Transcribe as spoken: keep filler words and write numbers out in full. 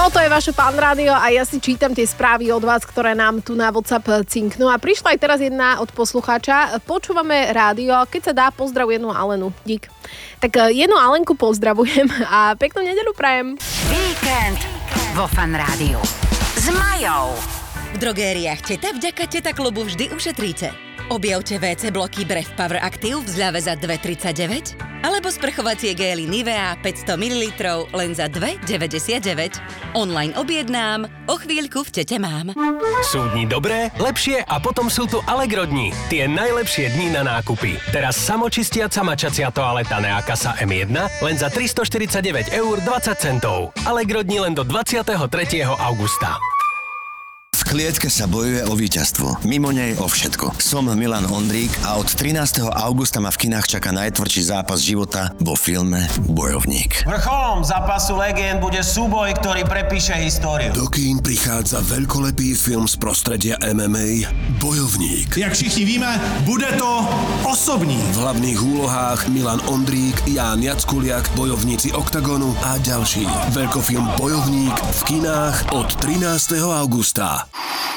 Toto je vaše Fan Rádio a ja si čítam tie správy od vás, ktoré nám tu na WhatsApp cinknú. A prišla aj teraz jedna od poslucháča. Počúvame rádio, keď sa dá, pozdravujem Alenu. Dík. Tak jednu Alenku pozdravujem a peknú nedeľu prajem. Víkend vo Fan Rádiu s Majou. V drogériách Teta vďaka Teta klubu vždy ušetríte. Objavte vé cé bloky Brev Power Active v zľave za dva tridsaťdeväť alebo sprchovacie gély Nivea päťsto mililitrov len za dva deväťdesiatdeväť. Online objednám, o chvíľku v Tete mám. Sú dni dobré, lepšie a potom sú tu Allegro dni. Tie najlepšie dni na nákupy. Teraz samočistiaca mačacia toaleta Nea Kasa em jeden len za tristoštyridsaťdeväť eur dvadsať centov. Allegro dni len do dvadsiateho tretieho augusta. V klietke sa bojuje o víťazstvo. Mimo nej o všetko. Som Milan Ondrík a od trinásteho augusta ma v kinách čaká najtvrdší zápas života vo filme Bojovník. Vrcholom zápasu legend bude súboj, ktorý prepíše históriu. Do kín prichádza veľkolepý film z prostredia em em á Bojovník. Jak všichni víme, bude to osobní. V hlavných úlohách Milan Ondrík, Ján Jackuliak, bojovníci Oktagonu a ďalší. Veľkofilm Bojovník v kinách od trinásteho augusta.